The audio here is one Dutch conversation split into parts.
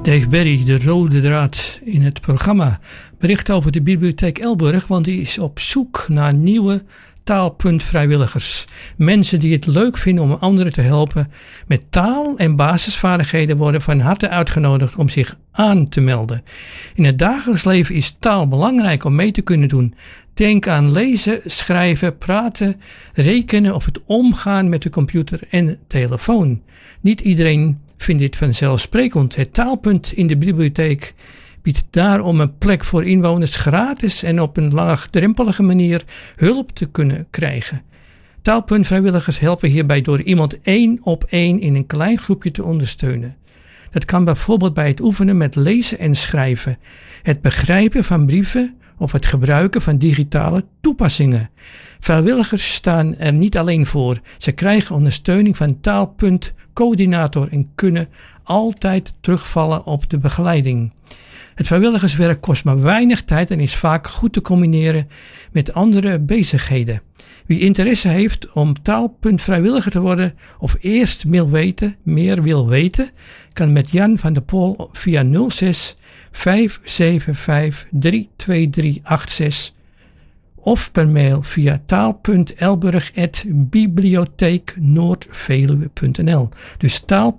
Dave Berry, de rode draad in het programma, bericht over de Bibliotheek Elburg, want die is op zoek naar nieuwe taalpuntvrijwilligers. Mensen die het leuk vinden om anderen te helpen met taal en basisvaardigheden worden van harte uitgenodigd om zich aan te melden. In het dagelijks leven is taal belangrijk om mee te kunnen doen. Denk aan lezen, schrijven, praten, rekenen of het omgaan met de computer en telefoon. Niet iedereen vindt dit vanzelfsprekend. Het taalpunt in de bibliotheek biedt daarom een plek voor inwoners gratis en op een laagdrempelige manier hulp te kunnen krijgen. Taalpuntvrijwilligers helpen hierbij door iemand 1 op 1 in een klein groepje te ondersteunen. Dat kan bijvoorbeeld bij het oefenen met lezen en schrijven, het begrijpen van brieven of het gebruiken van digitale toepassingen. Vrijwilligers staan er niet alleen voor. Ze krijgen ondersteuning van taalpuntcoördinator en kunnen altijd terugvallen op de begeleiding. Het vrijwilligerswerk kost maar weinig tijd en is vaak goed te combineren met andere bezigheden. Wie interesse heeft om taalpuntvrijwilliger te worden of eerst meer wil weten, kan met Jan van der Pol via 06 575 32386 of per mail via taal.elburg@bibliotheeknoordveluwe.nl. Dus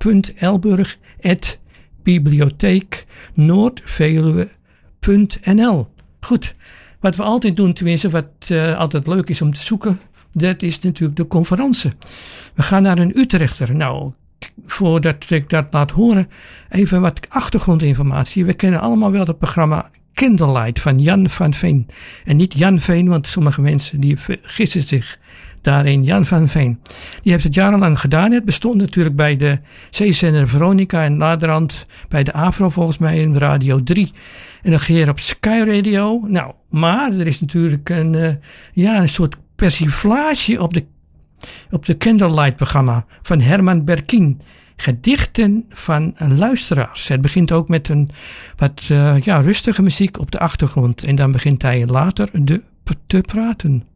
taal.elburg@bibliotheeknoordveluwe.nl. Goed, wat we altijd doen, tenminste wat altijd leuk is om te zoeken, dat is natuurlijk de conferentie. We gaan naar een Utrechter. Nou, voordat ik dat laat horen, even wat achtergrondinformatie. We kennen allemaal wel het programma Candlelight van Jan van Veen. En niet Jan Veen, want sommige mensen die vergissen zich daarin. Jan van Veen. Die heeft het jarenlang gedaan. Het bestond natuurlijk bij de zeezender Veronica en naderhand bij de Avro volgens mij in Radio 3. En dan ging je op Sky Radio. Nou, maar er is natuurlijk een soort persiflage op de Candlelight programma van Herman Berkin. Gedichten van luisteraars. Het begint ook met een wat rustige muziek op de achtergrond. En dan begint hij later te praten.